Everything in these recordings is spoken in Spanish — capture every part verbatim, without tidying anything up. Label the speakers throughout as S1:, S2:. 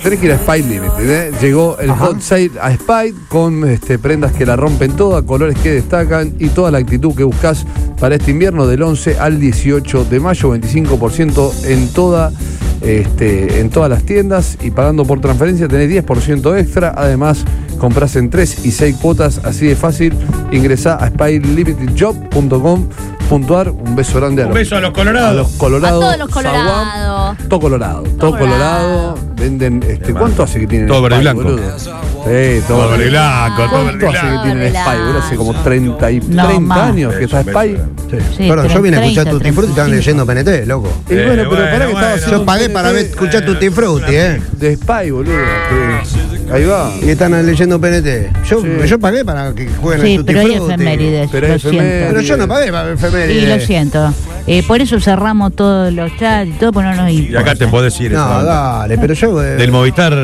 S1: Tenés que ir a Spy Limited, ¿eh? Llegó el
S2: Ajá.
S1: Hot Sale a Spy con este, prendas que la rompen toda, colores que destacan y toda la actitud que buscas para este invierno del once al dieciocho de mayo, veinticinco por ciento en toda este, en todas las tiendas y pagando por transferencia tenés diez por ciento extra. Además, compras en tres y seis cuotas, así de fácil. Ingresá a spy limited job punto com punto a r. Un beso grande a
S3: Un
S1: los,
S3: beso a los colorados.
S1: a los colorados.
S4: A todos los colorados.
S1: Zaguán. Todo colorado. Todo,
S4: Todo
S1: colorado. Venden, este, ¿cuánto hace que tienen
S3: Todo
S1: Spy,
S3: verde y blanco.
S1: boludo? Sí, todo,
S3: Todo verde y blanco, todo
S1: ¿Cuánto
S3: verde y
S1: hace que
S3: blanco.
S1: tienen
S4: Blanco.
S1: Spy, boludo? Hace como treinta y
S5: No,
S1: treinta
S5: más.
S1: años que está
S3: Beso,
S1: Spy.
S3: beso.
S5: Sí,
S2: Perdón, yo vine a escuchar
S5: treinta,
S2: Tutti Frutti y estaban leyendo P N T, loco.
S1: Y bueno,
S3: Eh,
S1: pero
S3: bueno,
S1: pará que
S3: bueno.
S1: estaba haciendo
S2: Yo pagué
S1: un
S2: para
S1: P
S2: ver,
S1: N T
S2: escuchar Tutti Frutti, ¿eh?
S1: de Spy, boludo. que- Ahí va.
S2: Y están leyendo P N T. Yo,
S1: Sí.
S2: yo pagué para que jueguen
S5: Sí,
S2: al Tutti
S5: pero hay
S2: Frutti.
S5: efemérides,
S1: Pero
S5: lo
S1: hay
S5: siento.
S1: efemérides.
S2: Pero yo no pagué para ver efemérides.
S5: Y lo siento. Eh, por eso cerramos todos los chats y todo, porque no nos
S3: Y
S5: importa.
S3: acá te podés ir.
S2: No,
S3: esa-
S2: dale, pero yo. eh,
S3: Del Movistar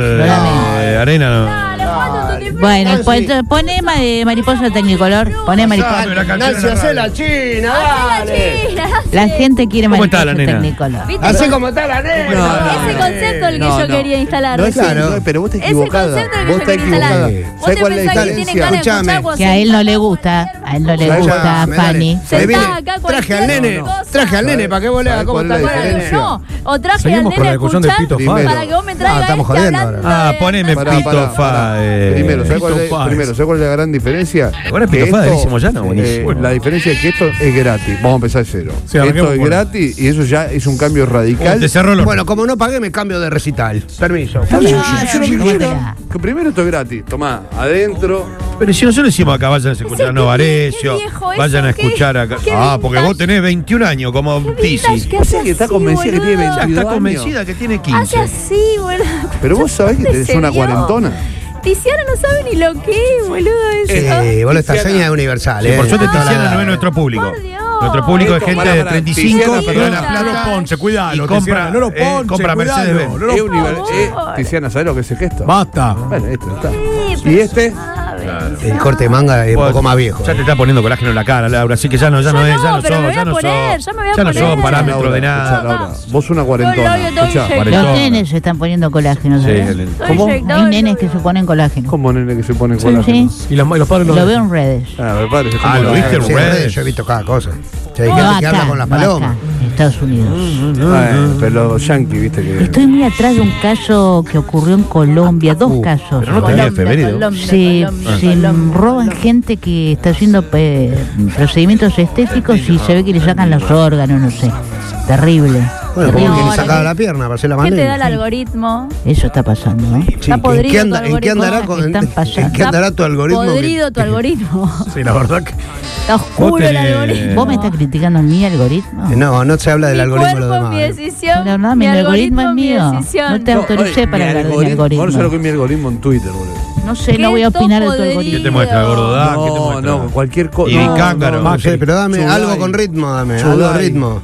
S3: eh, Arena, ¿no?
S4: Dale, Juan, tu tutti
S5: Bueno,
S2: Ah,
S5: pues,
S2: sí.
S5: poné ma- de mariposa tecnicolor. Poné mariposa.
S3: Dame la canción
S2: Nancy,
S3: en la
S2: hacé
S3: radio.
S2: la china,
S4: frutti.
S2: dale.
S4: China,
S5: La gente quiere
S3: ¿Cómo está
S5: mariposa
S3: la nena?
S5: tecnicolor.
S4: ¿Viste?
S2: Así como está la nena.
S1: No, no,
S4: Ese
S1: no.
S4: concepto el que
S1: No,
S4: yo
S1: no.
S4: quería instalar.
S1: No es
S4: recién.
S1: claro, pero vos estás
S4: Ese
S1: equivocada.
S4: concepto que
S1: Vos
S4: yo
S1: estás
S4: quería instalar.
S1: equivocada.
S4: ¿Vos
S1: ¿Sabés
S4: te
S1: cuál es la
S4: pensás que tiene
S1: diferencia?
S4: ganas de
S2: Escuchame.
S4: escuchar
S5: Que a él no le gusta. A él no le
S1: ¿Sabés?
S5: gusta,
S2: Escuchame, dale.
S5: Fanny.
S2: Me
S4: Sentá
S2: vine-
S4: acá
S2: Traje
S4: cualquier
S2: al nene.
S4: cosa.
S2: Traje al nene para que vos le hagas
S1: ¿Sabés
S2: cómo
S1: cuál
S2: está
S1: es la
S2: el
S1: diferencia?
S2: nene.
S4: No, o traje al
S6: Seguimos con
S4: nene
S6: la
S4: a
S6: discusión del
S4: escuchar
S6: Pito
S1: Fai.
S4: para que vos me traigas
S2: Ah, estamos
S4: este
S2: jodiendo
S4: hablando
S3: Ah,
S4: de-
S3: poneme
S1: Pará,
S3: Pito
S1: pará,
S3: Fa.
S1: pará.
S3: eh,
S1: Primero, ¿sabés cuál,
S6: Pito
S1: es,
S6: Fa.
S1: primero, ¿sabés cuál es la gran diferencia?
S3: Ahora es
S1: Que
S3: Pito Fa,
S1: esto,
S3: decimos ya, no, buenísimo.
S1: eh, la diferencia es que esto es gratis. Vamos a empezar de cero.
S6: Sí, arranquemos
S1: esto es
S6: por ahí.
S1: gratis y eso ya es un cambio radical.
S3: Te cerró el horno.
S2: Bueno, como no pagué, me cambio de recital. Permiso.
S1: Yo lo que
S5: ¿Cómo te
S1: quiero,
S5: da?
S1: que primero esto es gratis. Tomá, adentro.
S3: Pero si nosotros decimos acá, vayan a escuchar a
S4: Ese
S3: Novarecio,
S4: qué viejo eso,
S3: vayan a
S4: qué-
S3: escuchar acá.
S4: qué
S3: Ah, porque
S4: vintage.
S3: vos tenés veintiún años, como
S4: Qué
S3: Tizi.
S4: vintage, ¿qué
S1: O sea
S4: hace
S1: que está
S4: así,
S1: convencida que tiene
S4: boludo?
S3: Ya
S1: veintidós
S3: está
S1: años.
S3: convencida que tiene
S4: Hace
S3: quince.
S4: así, boludo.
S1: Pero vos sabés que
S4: ¿Dónde
S1: tenés
S4: se
S1: una
S4: vio?
S1: cuarentona.
S4: Tiziana no sabe ni lo que es, boludo. Eso.
S2: Eh, vos esta
S1: Tiziana.
S2: seña es universal,
S3: Sí,
S2: ¿eh?
S3: por suerte
S2: Toda la-
S3: Tiziana no es nuestro público.
S4: Por Dios.
S3: Nuestro público es
S1: Esto,
S3: gente
S1: pará,
S3: de
S1: pará,
S3: treinta y cinco
S1: Tiziana,
S3: que
S1: pero
S3: gana
S4: no,
S3: plata
S6: No lo ponche, cuidado.
S3: y compra,
S6: no lo
S3: eh,
S6: ponche,
S3: compra
S6: cuidalo,
S3: Mercedes-Benz.
S6: no lo
S1: Es
S6: ponche.
S1: univer- eh,
S4: favor.
S1: Tiziana, ¿sabés lo que es el gesto?
S6: Basta.
S1: Bueno, esto está.
S4: Sí,
S1: ¿Y
S4: pero
S1: este?
S4: sabe.
S2: El corte de manga es un
S3: Vos
S2: poco más viejo.
S3: Ya te está poniendo colágeno en la cara, Laura, así que ya no, ya no
S4: Ya
S3: es, ya
S4: no,
S3: no
S4: pero
S3: sos,
S4: me voy
S3: ya
S4: a
S3: no
S4: poner,
S3: sos,
S4: ya me voy a
S3: ya no
S4: poner.
S3: sos parámetro
S1: Laura,
S3: de
S1: escuchá,
S3: nada.
S1: Laura, vos una
S4: Yo
S1: cuarentona.
S4: lo- yo
S1: Escuchá,
S4: estoy
S3: cuarentona.
S5: Los nenes se están poniendo colágeno,
S3: Sí,
S5: ¿sabes?
S3: el-
S1: ¿Cómo?
S4: Soy
S5: Hay
S4: inyectado,
S5: nenes
S4: yo-
S5: que se ponen colágeno.
S1: ¿Cómo nene que se pone
S5: Sí,
S1: colágeno?
S5: sí.
S6: Y, las- y los padres
S5: Lo
S6: lo
S5: veo en redes.
S1: Ah, me parece.
S3: Ah, ¿lo viste en
S2: Sí,
S3: redes?
S2: yo he visto cada cosa. Si hay
S5: No
S2: gente que
S5: acá,
S2: habla con las
S5: no
S2: palomas.
S5: acá, en Estados Unidos.
S1: Bueno, pero los yankees, viste que.
S5: Estoy muy atrás de un caso que ocurrió en Colombia, dos
S2: Uh,
S5: casos.
S3: pero no tenía efeméride.
S4: Colombia,
S5: Se,
S4: Colombia,
S5: se
S4: Colombia.
S5: roban gente que está haciendo eh, procedimientos estéticos y se ve que le sacan los órganos, no sé. Terrible.
S2: Bueno, como
S5: Terrible.
S2: que le
S4: ahora
S2: sacaba
S4: que-
S2: la pierna para hacer la
S4: ¿Qué te da el
S2: malena.
S4: algoritmo?
S5: Eso está pasando, ¿no?
S2: Sí,
S4: Está
S2: ¿en
S4: podrido
S2: qué
S4: tu
S2: anda- ¿En qué
S4: algoritmo.
S2: andará,
S5: Cosas
S2: con-
S5: que están
S2: en-
S5: pasando.
S2: ¿en qué andará tu algoritmo?
S4: Podrido tu algoritmo.
S6: Sí, la verdad que.
S4: Está oscuro el
S3: tenés-
S4: algoritmo.
S5: ¿Vos me estás criticando mi algoritmo?
S2: Eh, No, no se habla del
S4: Mi
S2: algoritmo de los
S4: cuerpo, mi
S2: demás.
S4: decisión.
S5: No, no, mi algoritmo es
S4: mi
S5: mío.
S4: decisión.
S5: No te autoricé
S1: oye,
S5: para
S1: mi
S5: hablar de mi
S1: Vos no sabés lo que
S5: algoritmo.
S1: es mi algoritmo en Twitter, boludo.
S5: No sé,
S4: Qué
S5: no voy a opinar de tu
S4: podrido.
S5: algoritmo.
S3: ¿Qué te muestra, gordo? Da, ¿qué te
S1: No,
S3: muestra?
S1: no, cualquier cosa.
S3: Y
S1: no,
S3: Cángaro.
S1: no,
S2: No sé, pero dame
S1: Chudai.
S2: algo con ritmo, dame. Algo
S1: Chudai.
S2: de ritmo.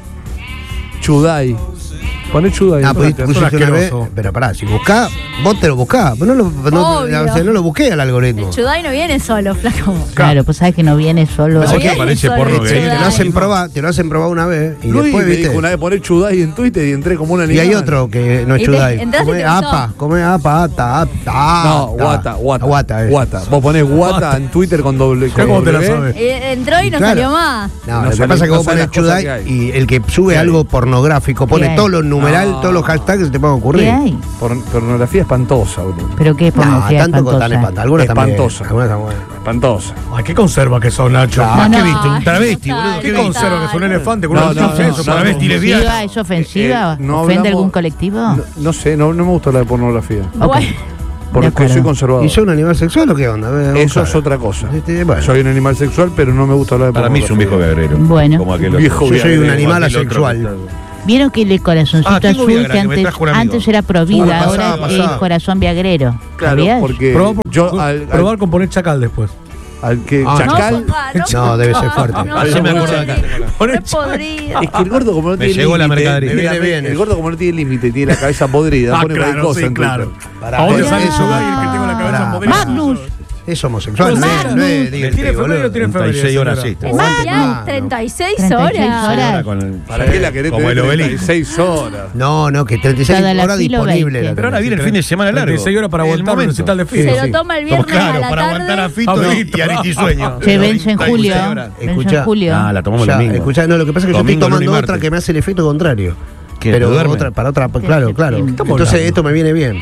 S1: Chudai. Poné Chudai.
S2: Ah, pues
S6: Son
S2: pusiste una vez.
S6: asqueroso.
S2: Pero pará, si buscás, vos te lo buscás. Pero no lo, no,
S4: Obvio.
S2: o sea, no lo busqué al algoritmo.
S4: El Chudai no viene solo, flaco.
S5: Claro, pues sabes que no viene solo.
S3: Pensé que
S4: viene
S3: aparece
S4: solo
S3: porno
S4: el
S3: gay.
S2: Te lo
S4: Chudai.
S2: hacen probar, te lo hacen probar una vez y
S1: Luis
S2: después
S1: me
S2: viste.
S1: dijo una vez poner Chudai en Twitter y entré como una
S2: Y
S1: animal.
S2: hay otro que no es
S4: Y te-
S2: Chudai.
S4: entraste y
S2: Come
S4: te gustó.
S2: apa, come apa, ata, ata.
S1: No, guata, guata.
S2: Guata, eh.
S1: Guata. Vos ponés guata en Twitter con doble.
S6: Mirá
S1: con
S6: cómo te la
S1: W.
S6: sabes.
S4: Eh, Entró y no
S2: Claro.
S4: salió más.
S2: No,
S1: No
S2: lo que
S1: sabe-
S2: pasa es que
S1: no
S2: vos
S1: sabe
S2: pones
S1: las cosas
S2: Chudai
S1: que hay.
S2: y el que sube
S1: ¿Qué hay?
S2: algo pornográfico pone
S5: ¿Qué hay?
S2: todos los numerales,
S1: No.
S2: todos los hashtags que se te pueden
S5: ¿Qué
S2: ocurrir.
S5: hay?
S1: Por- pornografía espantosa, boludo.
S5: ¿Pero qué es
S2: No,
S5: pornografía
S2: tanto con tan
S5: espantosa?
S2: espantosa. Algunas también.
S1: Espantosa.
S2: Algunas están buenas.
S1: Espantosa.
S6: Ay, qué conserva que sos, Nacho.
S2: Claro.
S3: Más
S5: No,
S3: que
S5: no.
S3: viste, un travesti,
S4: Ay,
S3: boludo.
S6: ¿Qué
S3: ¿Qué
S4: total.
S3: viste?
S6: conserva que es un elefante con
S1: No,
S6: una
S1: no,
S6: chucha,
S1: no,
S6: eso,
S1: no,
S6: para
S1: no,
S6: vestir
S1: no.
S6: lesbiana?
S5: ¿Ofensiva? ¿Es ofensiva?
S1: Eh, no
S5: ¿Ofende
S1: hablamos-
S5: algún colectivo?
S1: No, no sé, no, no me gusta la de pornografía.
S5: Ok.
S4: Bueno,
S1: Porque
S5: acuerdo.
S1: soy conservador.
S2: ¿Y soy un animal sexual o qué onda? A ver,
S1: Eso
S2: buscar.
S1: es otra cosa.
S2: Este, bueno.
S1: Soy un animal sexual, pero no me gusta hablar de
S3: Para mí es un viejo
S1: pornografía.
S3: guerrero.
S5: Bueno.
S3: Como aquel
S1: Un
S3: otro.
S1: viejo
S2: Yo soy un
S1: Viagra,
S2: animal
S3: Como aquel otro
S2: asexual.
S3: que está-
S5: ¿Vieron que el corazoncito
S3: Ah, tengo
S5: azul
S3: Viagra,
S5: que
S3: que me
S5: antes,
S3: trajo un amigo.
S5: antes era provida,
S2: Uh, pasaba,
S5: ahora
S2: pasaba.
S5: es corazón viagrero?
S1: Claro,
S5: ¿Sabías?
S1: porque
S6: Probar, por-
S1: yo al, al-
S6: probar con poner chacal después.
S1: al que
S2: Ah,
S1: chacal.
S4: no,
S2: No, debe ser fuerte.
S4: No,
S3: Haceme
S4: no,
S3: acordar acá.
S4: no es podrido.
S1: Es que el gordo como no
S3: Me
S1: tiene
S3: llegó la
S1: límite,
S3: mercadería.
S1: me viene
S2: Viene bien
S1: el
S2: eso.
S1: gordo como no tiene límite, tiene la cabeza podrida,
S6: Ah,
S1: pone
S6: claro,
S1: cualquier cosa
S6: sí,
S1: en
S6: claro.
S1: Twitter.
S2: Pará,
S6: ¿A dónde
S2: eso-
S6: sale
S2: eso-
S6: Chudai el que tengo la cabeza
S2: Pará,
S6: podrida?
S5: Magnus,
S2: Es homosexual, no es, no es
S6: ¿Tiene
S2: divertido,
S6: femenino o tiene
S3: treinta y seis
S6: femenino?
S3: horas,
S6: señora?
S3: sí.
S4: Es
S2: Aguante,
S4: ya
S2: mano.
S4: treinta y seis
S5: treinta y seis
S4: horas.
S5: horas.
S3: Ahora con el-
S1: ¿Para qué la querés
S3: Como
S1: tener
S3: el
S1: treinta y
S3: obelisco.
S1: seis horas?
S2: No, no, que treinta y seis
S5: Cada la
S2: horas
S5: kilo
S2: disponible.
S5: veinte.
S3: Pero ahora viene el fin de semana largo.
S6: treinta y seis horas para
S3: El
S6: aguantar un
S3: momento.
S6: recital de
S4: Se
S6: fútbol.
S4: lo
S2: sí.
S4: toma el
S3: Como
S4: viernes a
S3: claro,
S4: la
S3: para
S4: tarde.
S3: aguantar a Fito
S6: Ah,
S3: y, y Aristisueño.
S5: Se vence en
S3: treinta y seis
S5: julio.
S3: horas.
S5: Vence en
S2: Escuchá.
S5: julio.
S3: Ah, la tomamos
S2: Ya,
S3: el domingo.
S2: escuchá, no, lo que pasa es que yo
S3: Domingo,
S2: estoy tomando
S3: lunes y
S2: otra
S3: martes.
S2: que me hace el efecto contrario.
S3: ¿Qué,
S2: Pero
S3: te duerme?
S2: otra, para otra, pues, claro,
S5: Sí,
S2: claro.
S5: sí.
S2: Entonces
S6: hablando.
S2: esto me viene bien.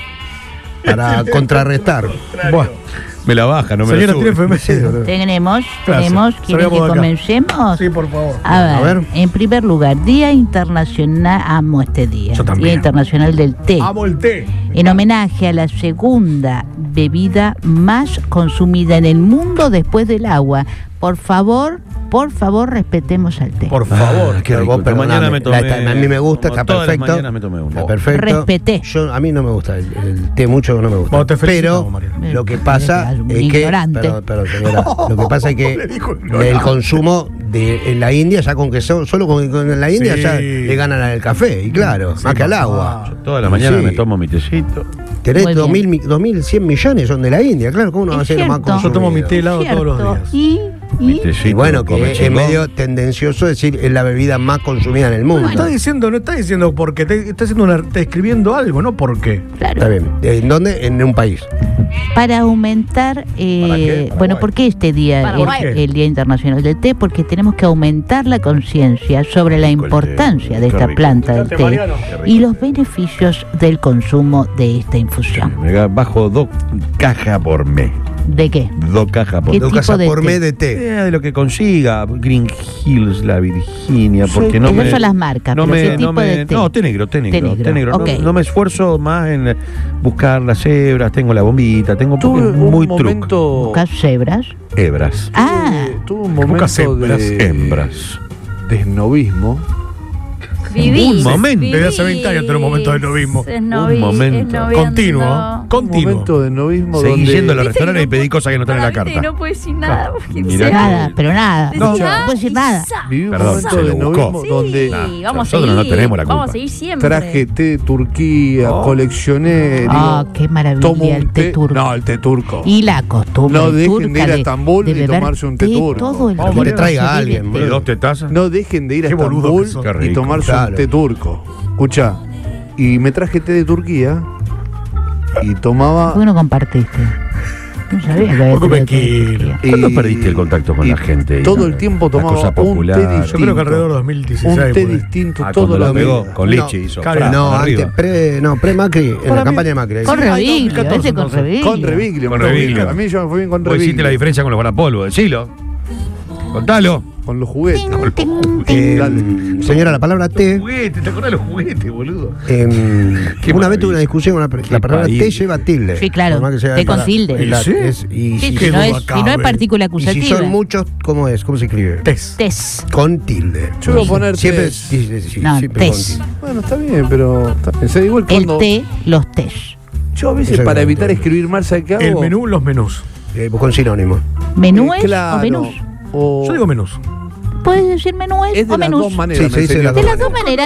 S2: Para contrarrestar.
S6: Bueno,
S3: Me la baja, no me
S6: señora,
S3: la
S6: tiene
S3: sube.
S6: femenino.
S5: Tenemos,
S6: Gracias.
S5: tenemos, ¿quieren que
S6: Salgamos de acá.
S5: comencemos?
S6: Sí, por favor.
S5: A ver,
S2: A ver.
S5: en primer lugar, Día Internacional, amo este día,
S6: Yo también.
S5: Día Internacional del Té,
S6: Amo el té.
S5: en homenaje a la segunda bebida más consumida en el mundo después del agua. Por favor, por favor, respetemos al té.
S6: Por favor.
S3: Ah, qué
S2: Pero
S3: rico.
S2: vos,
S3: Esta mañana me tomé.
S2: perdoname, la- a mí me gusta,
S3: como
S2: está
S3: todas las
S2: perfecto.
S3: mañanas me tomé una.
S2: Está perfecto.
S5: Respeté.
S2: Yo, a mí no me gusta el, el té mucho, no me gusta.
S6: Bueno, te felicitamos,
S2: Pero
S6: Mariano.
S2: lo que pasa
S5: Eres un
S2: es que.
S5: ignorante.
S2: Pero, pero, señora, lo que pasa es
S6: Le
S2: que
S6: dijo ignorante.
S2: el consumo de en la India, ya con que so- solo con, con la India
S6: Sí.
S2: ya le ganan al café, y claro,
S6: Sí,
S2: más que al
S6: papá.
S2: agua.
S3: Yo todas las mañanas
S2: Sí.
S3: me tomo mi tecito.
S2: Tenés
S5: Muy
S2: dos
S5: bien.
S2: mil, dos mil cien millones son de la India, claro, ¿cómo no va a
S5: Es
S2: ser lo más
S5: cierto.
S2: consumido?
S6: Yo tomo mi té helado todos los
S5: Cierto.
S6: días.
S5: Y,
S3: Mi
S5: y
S3: tecito.
S2: Y bueno,
S3: come
S2: que es
S3: chingón.
S2: medio tendencioso decir es la bebida más consumida en el mundo.
S6: No está diciendo, no está diciendo porque te está haciendo una, está escribiendo algo, no por qué.
S5: claro.
S2: Está bien. ¿En dónde? En un país.
S5: Para aumentar, eh,
S3: ¿Para qué? Paraguay.
S5: bueno, ¿por qué este día
S4: Paraguay.
S5: es el Día Internacional del Té? Porque tenemos que aumentar la conciencia sobre la
S3: rico el té,
S5: importancia de
S3: qué
S5: esta
S3: rico.
S5: planta del
S6: Fíjate,
S5: té
S6: Mariano.
S3: Qué rico.
S5: y los beneficios del consumo de esta infusión.
S3: Me ga- bajo dos cajas por mes.
S5: ¿De qué?
S3: Dos cajas por
S5: ¿Qué
S3: mes.
S2: Dos
S5: tipo
S2: casas
S5: de
S2: por
S5: té?
S2: mes de té.
S3: Eh, de lo que consiga, Green Hills, la Virginia, porque no
S5: Esas
S3: me,
S5: son las marcas,
S3: no
S5: pero
S3: me,
S5: ¿qué
S3: no
S5: tipo
S3: me-
S5: de té?
S3: No, té negro, té negro,
S5: Té negro,
S3: té negro. No-
S5: ok.
S3: No, me esfuerzo más en buscar las hebras, tengo la bombita, tengo
S1: Tuve
S3: porque es
S1: un
S3: muy truco.
S1: momento.
S5: ¿Buscas cebras?
S3: Hebras,
S5: Ah,
S1: Tuve un
S6: Buscas
S1: momento
S6: hembras,
S1: de.
S3: hembras.
S1: de esnovismo.
S4: Viví.
S3: Un momento.
S4: viví.
S6: Desde hace veinte años tengo un momento de novismo.
S4: Es novi-
S3: Un momento.
S4: es noviando.
S6: Continuo.
S1: Un
S6: Continuo.
S1: momento de novismo
S3: Seguí
S1: donde.
S3: yendo a los
S4: Viste
S3: restaurantes
S4: que
S3: y pedí cosas que no están en la
S4: para, viste,
S3: carta.
S4: No puedo decir nada. Porque
S3: Mirá
S4: se-
S5: nada, pero nada.
S4: Decía,
S5: No puedo decir nada.
S4: quizá.
S1: Viví un
S3: Perdón,
S1: momento
S3: se
S1: de
S3: lo buscó.
S1: novismo
S4: Sí,
S1: donde
S3: Nah,
S4: vamos a
S3: nosotros no
S4: seguir.
S3: tenemos la culpa.
S4: Vamos a seguir siempre.
S1: traje té de Turquía,
S3: Oh.
S1: coleccioné.
S5: Ah,
S1: digo,
S5: qué maravilla
S1: tomo un
S5: el té turco.
S1: No, el té turco.
S5: Y la costumbre
S1: No dejen de
S5: turca
S1: ir a Estambul y
S5: beber
S1: tomarse un té turco.
S5: todo el
S6: Vamos,
S5: tiempo
S6: que te
S2: traiga
S5: se bebe
S2: alguien,
S5: té.
S2: boludo.
S3: ¿Y dos tetazas?
S1: No dejen de ir a
S6: Qué boludo
S1: Estambul
S6: que sos.
S3: Qué
S1: y
S3: rico.
S1: tomarse
S2: Claro.
S1: un té turco. Escucha, y me traje té de Turquía y tomaba.
S5: ¿Por qué no compartiste? No sabía que había
S6: Porque me
S5: té de
S6: quiero.
S5: Turquía.
S3: ¿Cuándo
S1: y-
S3: perdiste el contacto con
S1: y
S3: la gente? y
S1: todo
S3: la-
S1: el tiempo
S3: las
S1: tomaba
S3: cosas
S1: un té
S3: populares?
S6: Yo
S1: distinto.
S6: creo que alrededor de dos mil dieciséis.
S1: Un té
S6: por ahí.
S1: distinto
S3: Ah,
S1: todo
S3: cuando
S1: la
S3: lo pegó,
S1: vida.
S3: con
S2: No,
S3: leche hizo.
S6: claro,
S3: fra,
S2: No,
S3: para
S2: antes,
S3: arriba.
S2: pre, no, pre-Macri, en
S1: Para
S2: la
S1: mí-
S2: campaña de Macri. ahí
S5: Con
S2: sí.
S5: Reviglio,
S6: dos mil catorce,
S5: ese con
S6: entonces.
S5: Reviglio.
S1: Con Reviglio.
S3: Con
S1: me fui.
S3: Reviglio.
S1: A mí yo me fui bien con
S3: Vos hiciste
S1: Reviglio.
S3: la diferencia con los guardapolvos, decilo. Contalo.
S1: Con los juguetes.
S2: Eh,
S1: Dale.
S2: señora, la palabra té.
S3: Juguetes, ¿te acordás de los juguetes, boludo?
S2: eh,
S3: Qué
S2: una
S3: maravilla.
S2: vez tuve una discusión con la, la palabra
S3: país.
S2: té lleva tilde.
S5: Sí, claro,
S2: Por más que sea
S5: té con
S2: para-
S5: tilde.
S2: es la-
S6: ¿Y sí?
S2: es- y
S5: Sí,
S2: si-
S5: si, no es,
S6: duda
S5: si no es
S6: cabe.
S5: partícula
S2: y
S5: acusativa.
S2: si son muchos, ¿cómo es? ¿Cómo se escribe?
S6: Test.
S5: Tes.
S2: Con tilde.
S1: Yo voy a poner
S2: Siempre,
S1: tés.
S2: sí, sí, sí,
S5: No,
S2: siempre con
S5: tés.
S2: tilde.
S1: Bueno, está bien, pero. Está bien. Se da igual
S5: El
S1: cuando.
S5: té, los tés.
S1: Yo a veces,
S2: Exactamente.
S1: para evitar escribir mal, ¿sabes qué hago?
S6: El menú, los menús.
S2: Eh, con sinónimo.
S5: ¿Menúes
S1: Eh, claro,
S5: o menús?
S1: o-
S6: Yo digo menús.
S5: ¿Puedes decir menúes
S1: Es de
S5: o
S1: las
S5: menús?
S1: dos maneras.
S2: Sí,
S1: me
S2: sí, sí,
S1: enseñaron.
S2: las
S5: De las dos maneras.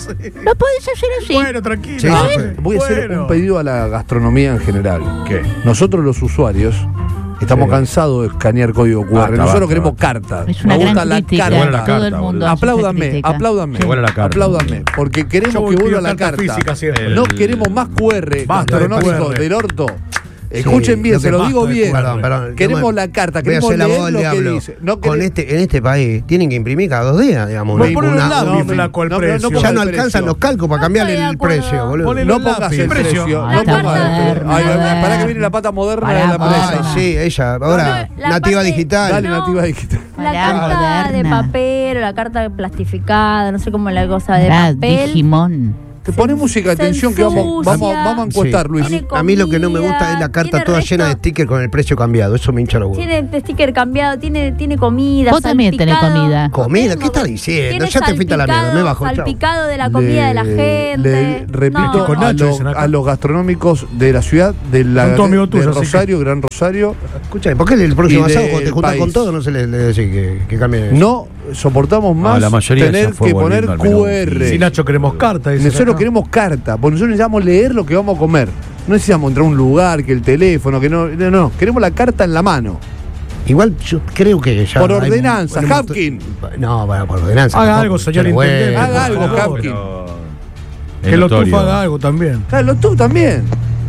S5: Lo puedes hacer así.
S6: Bueno, tranquilo.
S2: Sí,
S5: A
S2: sí,
S5: ver.
S2: sí.
S1: Voy a hacer
S6: Bueno.
S1: un pedido a la gastronomía en general.
S3: ¿Qué?
S1: Nosotros los usuarios estamos
S2: Sí.
S1: cansados de escanear código Q R.
S3: Basta,
S1: Nosotros
S3: basta,
S1: queremos
S3: basta.
S1: carta.
S5: Es una
S1: Me
S5: gran
S1: gusta la
S5: crítica.
S3: Qué buena la
S1: carta.
S5: Todo el
S3: carta,
S5: mundo
S3: boludo.
S5: hace esa
S1: Apláudame,
S5: crítica.
S1: apláudame.
S3: Qué buena la carta.
S1: Apláudame, porque queremos
S6: Yo
S1: que vuelva
S6: pido
S1: la
S6: carta
S1: carta.
S6: física siempre.
S1: No
S3: El-
S1: queremos más Q R
S6: Basta de
S1: gastronómicos
S6: Q R.
S1: del orto. Escuchen bien,
S2: lo
S1: se
S2: que
S1: lo
S6: basta
S1: digo
S6: de
S1: bien.
S2: Perdón, perdón.
S1: Queremos
S2: No,
S1: la carta,
S2: voy a
S1: queremos
S2: hacer la
S1: leer
S2: voz
S1: lo
S2: del
S1: que
S2: diablo.
S1: dice. No
S2: Con
S1: quere-
S2: este, en este país tienen que imprimir cada dos días, digamos.
S6: Vos
S2: no,
S6: ponele
S2: una-
S6: un lápiz,
S2: una-
S6: flaco, el
S1: no, pero no
S6: precio.
S1: pongas
S2: ya
S1: el
S2: no
S1: precio.
S2: alcanzan los calcos para
S4: No
S2: cambiarle
S4: estoy de
S2: el precio,
S4: acuerdo.
S2: boludo.
S6: Ponele
S1: No
S6: un
S1: pongas
S6: lápiz.
S1: el
S3: Precio.
S1: precio.
S5: Ay,
S1: No
S5: está
S1: pongas el
S5: moderna,
S1: precio. Ay, ay,
S5: moderna.
S1: Para que viene la pata moderna
S5: Pará,
S1: de la
S5: pará.
S1: prensa.
S2: Ay, sí, ella. Ahora,
S4: No, la
S2: nativa
S4: parte-
S2: digital.
S1: Dale,
S4: No.
S1: nativa digital.
S4: La
S5: Pará,
S4: carta de
S5: moderna.
S4: papel o la carta plastificada, no sé cómo la cosa de
S5: Pará,
S4: papel.
S5: Digimon.
S1: Te pones música,
S4: se
S1: atención, que vamos,
S4: ensucia.
S1: vamos, vamos a encuestar,
S2: Sí.
S1: Luis.
S4: Tiene
S2: A mí lo que no me gusta es la carta
S4: tiene
S2: toda
S4: resto-
S2: llena de stickers con el precio cambiado. Eso me hincha los huevos.
S4: Tiene sticker cambiado, tiene, tiene comida.
S5: Vos también tenés
S4: salpicado.
S5: comida.
S2: ¿Comida?
S4: Tengo-
S2: ¿Qué estás diciendo?
S4: tiene
S2: Ya te fuiste a la mierda, me bajo, chao.
S4: Salpicado de la comida de la
S1: Le-
S4: gente.
S1: le repito
S4: No.
S6: Con
S1: a,
S6: Nacho
S1: lo-
S6: dicen acá.
S1: a los gastronómicos de la ciudad, de, la,
S6: Son todos amigos
S1: de
S6: tuyos, así
S1: Rosario, Gran Rosario,
S2: Escucha, ¿por qué el próximo
S1: Y
S2: asado
S1: del
S2: cuando te juntas
S1: país.
S2: con todo no se le, le decís que, que cambien?
S1: no soportamos más
S3: la mayoría
S1: tener
S3: ya fue
S1: que poner
S3: volviendo al menú.
S1: Q R.
S6: Si Nacho queremos carta. dice
S1: Nosotros
S6: acá.
S1: queremos carta, porque nosotros necesitamos leer lo que vamos a comer. No necesitamos entrar a un lugar, que el teléfono, que no. No, no. Queremos la carta en la mano.
S2: Igual yo creo que ya.
S1: Por
S2: hay-
S1: ordenanza,
S2: ponemos-
S1: Hapkin.
S2: No, bueno, por ordenanza.
S6: Haga
S2: tampoco,
S6: algo, señor
S2: chale, güey.
S6: intendente.
S1: Haga algo,
S6: por favor.
S1: Hapkin.
S3: Es
S6: Que lo
S3: notorio.
S6: tufa haga algo también.
S1: Claro, tú también.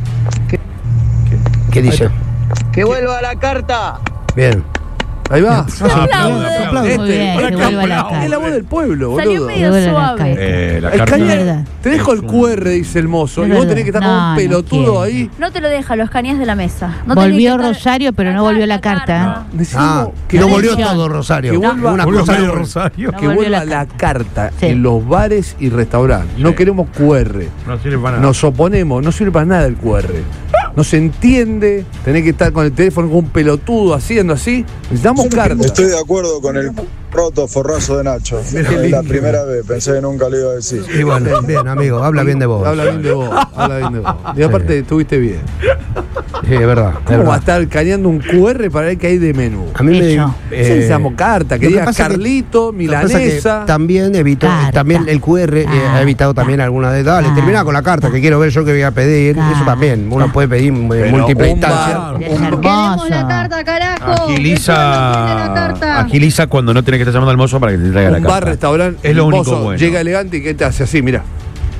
S2: ¿Qué dice?
S7: ¡Que vuelva la carta!
S2: Bien.
S1: Ahí va.
S4: Aplaude.
S1: Este,
S5: Muy bien,
S1: para
S5: que
S1: acá,
S5: vuelva la
S1: es la
S5: carta.
S1: voz del pueblo,
S4: Salió
S1: boludo.
S4: medio
S5: Vuelve la
S4: suave.
S5: carta.
S3: Eh, la
S1: El
S3: carta.
S1: caña-
S5: verdad.
S1: te dejo el
S3: Es un-
S1: Q R, dice el mozo.
S5: Es
S1: Y vos
S5: verdad.
S1: tenés que estar
S5: No,
S1: como un
S5: no
S1: pelotudo
S5: quiero.
S1: ahí.
S4: No te lo deja, lo escaneas de la mesa. No tenés
S5: Volvió
S4: que estar-
S5: Rosario, pero no volvió la carta.
S1: Necesitamos
S2: Ah,
S1: que
S2: no
S5: no
S2: volvió
S5: atención.
S2: todo Rosario.
S1: Que vuelva-
S2: Una
S6: Volvió
S2: cosa
S6: Mario
S2: no-
S6: Rosario.
S5: No
S1: que
S5: volvió
S1: vuelva
S5: la
S1: la carta
S5: Sí.
S1: en los bares y restaurantes. No
S3: Sí.
S1: queremos Q R.
S3: No sirve para nada.
S1: Nos oponemos, no sirve para nada el Q R. No se entiende, tenés que estar con el teléfono con un pelotudo haciendo así. Necesitamos carta.
S8: Estoy de acuerdo con el roto forrazo de Nacho.
S1: Mira qué
S8: Es la
S1: lindo.
S8: primera vez, pensé que nunca lo iba a decir.
S2: Y bueno, bien, amigo, habla bien de vos.
S1: Habla bien de vos, habla bien de vos. Y aparte estuviste bien.
S2: Sí, es verdad. es
S1: ¿Cómo
S2: verdad.
S1: va a estar cañando un Q R para ver qué hay de menú?
S2: A mí me.
S5: Eso.
S1: Sí, necesitamos carta, que
S2: lo que
S1: diga
S2: pasa que-
S1: Carlito,
S2: lo que pasa es que
S1: milanesa.
S2: también evitó,
S5: Carta.
S2: también el Q R eh,
S5: Carta.
S2: ha evitado también alguna de. Dale,
S5: Carta.
S2: termina con la carta que quiero ver yo que voy a pedir.
S5: Carta.
S2: Eso también. Uno puede pedir en
S1: Pero
S2: múltiples
S1: un
S2: instancias.
S1: bar,
S5: Es
S1: un-
S5: hermoso.
S4: carajo.
S3: Agiliza, agiliza cuando no tenés que estar llamando al mozo para que te traiga la
S1: un
S3: carta.
S1: bar, restaurante,
S3: Es lo
S1: el
S3: único
S1: mozo
S3: bueno.
S1: llega elegante y ¿qué te hace así? Mira.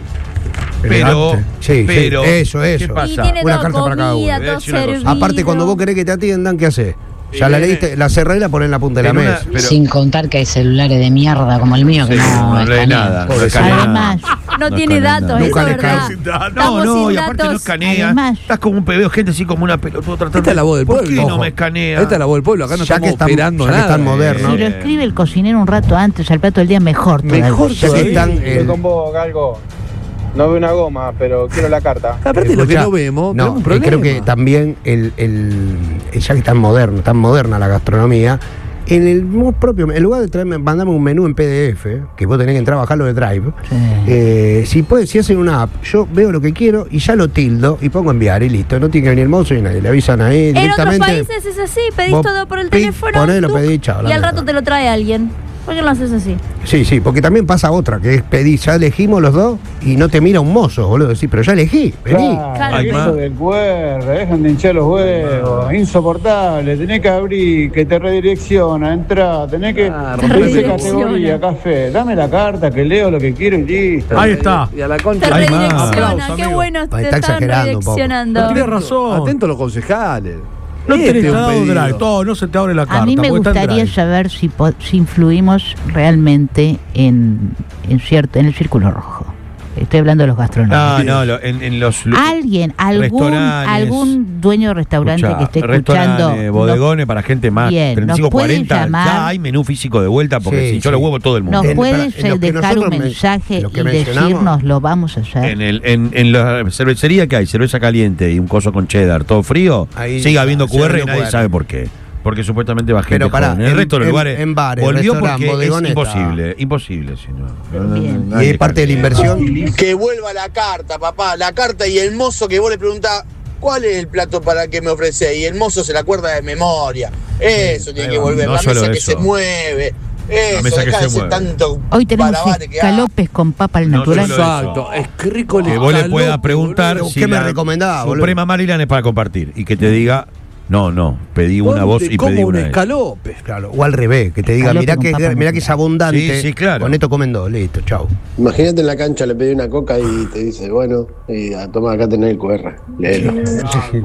S3: Pero,
S2: Sí, sí,
S3: pero,
S2: eso,
S3: ¿qué
S2: eso.
S3: pasa?
S4: Y tiene
S2: Una
S4: todo
S2: carta para cada uno.
S4: comida,
S3: Voy a
S4: todo
S3: decir una cosa.
S4: servido.
S2: Aparte, cuando vos querés que te atiendan, ¿qué haces? Ya
S3: Y
S2: la
S3: viene-
S2: leíste, la cerrás y la ponés en la punta de la
S3: En una-
S2: mesa.
S3: pero-
S9: Sin contar que hay celulares de mierda como el mío que
S3: Sí,
S9: no,
S3: no lee
S9: escanean.
S3: nada. No
S2: Pobrecito.
S3: escanea
S5: Además,
S3: nada.
S4: No tiene
S3: escanea
S4: datos,
S3: nada.
S4: eso
S2: Nunca
S4: es
S2: le
S4: verdad.
S6: cae.
S3: No,
S4: Estamos
S3: no,
S4: sin
S3: y aparte no
S4: datos.
S3: escanea.
S5: Además-
S3: Estás como un pebeo, gente así como una pelotuda tratando.
S1: Esta es la voz del
S3: ¿Por
S1: pueblo.
S3: qué no
S1: Ojo.
S3: me escanea?
S1: Esta es la voz del pueblo. Acá no
S2: Ya que
S1: estamos
S2: están-
S1: esperando
S2: ya que
S1: nada.
S2: están modernos.
S5: si lo escribe el cocinero un rato antes al plato del día, mejor todavía.
S1: Mejor
S2: Ya que
S1: todavía.
S2: están. eh,
S10: vos, Galgo. No veo una goma, pero quiero la carta.
S1: Aparte lo que
S2: escuchá,
S1: no vemos,
S2: no,
S1: tenemos un
S2: eh,
S1: problema.
S2: creo que también el, el, ya que tan moderno, tan moderna la gastronomía, en el mu- propio, en lugar de traerme, mandarme un menú en P D F, que vos tenés que entrar a bajarlo de Drive,
S5: Sí.
S2: eh, si puede, si hacen una app, yo veo lo que quiero y ya lo tildo y pongo enviar y listo. No tiene que venir el mozo y nadie, le avisan ahí
S4: En otros
S2: directamente.
S4: países es así, pedís
S2: Vos
S4: todo por el
S2: pi-
S4: teléfono.
S2: ponelo,
S4: tuc,
S2: pedí, chao, la
S4: y al
S2: mierda.
S4: rato te lo trae alguien. ¿Por qué no lo haces así?
S2: Sí, sí, porque también pasa otra, que es pedir, ya elegimos los dos y no te mira un mozo, boludo, decís, pero ya elegí, vení.
S4: Claro.
S3: Ay, ma.
S10: Eso del Q R, dejan de hinchar los huevos, insoportable, tenés que abrir, que te redirecciona, entra, tenés que
S1: Ah,
S10: tenés
S4: redirecciona.
S10: categoría, café, dame la carta que leo lo que quiero y listo.
S6: Ahí está.
S1: Y a la
S4: Te
S1: concha.
S3: Ay, ma.
S4: redirecciona,
S6: Aplauso,
S4: qué
S6: amigo.
S4: bueno,
S2: Está
S4: te están
S2: exagerando un poco.
S4: redireccionando.
S6: Tienes razón.
S1: Atento a los concejales.
S6: No
S1: Este
S6: tenés
S1: es un
S6: dado
S1: pedido.
S6: drive, todo, no se te abre la carta.
S5: A mí me
S6: porque está en
S5: gustaría
S6: drive.
S5: saber si, po- si influimos realmente en, en, cierto, en el círculo rojo. Estoy hablando de los gastronómicos.
S3: No, no, lo- en, en los.
S5: Alguien, algún,
S3: Restaurantes.
S5: algún dueño de restaurante
S3: Escuchá,
S5: que esté
S3: restaurantes,
S5: escuchando.
S3: bodegones para gente más
S5: Bien,
S3: treinta y
S5: nos
S3: cinco,
S5: pueden
S3: cuarenta.
S5: llamar.
S3: Ya hay menú físico de vuelta porque
S2: Sí,
S3: si yo
S2: sí.
S3: lo huevo todo el mundo.
S5: Nos
S2: En-
S5: pueden
S2: para- en lo que
S5: dejar un
S2: nosotros men-
S5: mensaje
S2: lo que
S5: y
S2: mencionamos.
S5: decirnos lo vamos a hacer.
S3: En, el, en, en la cervecería que hay, cerveza caliente y un coso con cheddar, todo frío,
S2: Ahí
S3: sigue
S2: está,
S3: habiendo
S2: sigue
S3: Q R y
S2: habiendo
S3: nadie
S2: Q R.
S3: sabe por qué. Porque supuestamente va gente
S2: Pero pará,
S3: joven. En el
S2: en-
S3: resto de los
S2: en-
S3: lugares
S2: en bares,
S3: volvió
S2: restaurantes,
S3: porque es
S2: bodegones,
S3: imposible, imposible, señor. No, no,
S5: Bien.
S3: nadie
S2: Y es parte de la
S3: cambia.
S2: inversión.
S7: Que vuelva la carta, papá. La carta y el mozo que vos le preguntás, ¿cuál es el plato para que me ofrecés? Y el mozo se la acuerda de memoria. Eso tiene
S3: ahí
S7: que
S3: va.
S7: volver.
S3: No
S7: la
S3: solo
S7: mesa que
S3: eso.
S7: se mueve. Eso,
S3: mesa que
S7: dejá de
S3: se
S7: ser
S3: mueve.
S7: tanto
S5: Hoy tenemos
S7: barabare que haga.
S5: escalopes con papa al
S3: No
S5: natural.
S3: solo eso.
S1: Exacto. Es que rico el
S3: Que vos le
S1: escalope,
S3: puedas preguntar
S1: boludo.
S3: si
S2: ¿Qué me
S3: la
S2: recomendás, boludo?
S3: Suprema Maryland es para compartir y que te diga, no, no, pedí una
S1: ¿Dónde
S3: voz y
S1: como
S3: pedí
S1: un
S3: una vez.
S1: escalope?
S2: Claro, o al revés, que te diga,
S5: Escalope
S2: mirá
S5: con
S2: que,
S5: papa
S2: mirá que es
S5: natural.
S2: abundante.
S3: Sí, sí, claro.
S2: Con esto comen dos, listo, chau.
S11: Imagínate en la cancha le pedí una coca y te dice, bueno, y a toma acá tenés el Q R, léelo.
S3: No,
S6: No,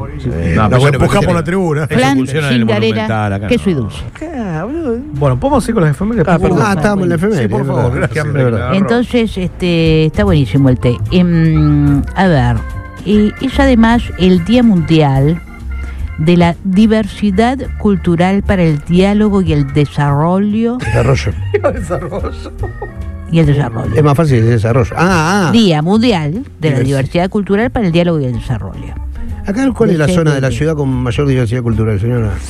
S3: pero
S6: bueno,
S3: eso
S6: empujar por
S2: tiene-
S6: la tribuna.
S3: Eso
S5: Flan,
S3: funciona en el Monumental,
S5: chingarera,
S3: acá
S5: queso y
S3: no.
S5: dulce.
S1: Ah, boludo.
S6: Bueno, ¿podemos ir con las efemérides?
S1: Ah,
S6: por favor?
S1: perdón.
S2: Ah, estábamos en la efeméride.
S6: Sí, por
S2: es
S6: favor,
S2: verdad.
S6: gracias.
S2: Es verdad.
S5: Entonces, este, está buenísimo el té. Em, a ver, y es además el Día Mundial de la Diversidad Cultural para el Diálogo y el Desarrollo
S2: Desarrollo.
S5: y el Desarrollo.
S2: Es más fácil el desarrollo. Ah, ah.
S5: Día Mundial de la
S2: Diversidad.
S5: Diversidad Cultural para el Diálogo y el Desarrollo.
S2: Acá, ¿cuál es la
S5: Depende
S2: zona de la
S5: de-
S2: ciudad con mayor diversidad cultural, señora?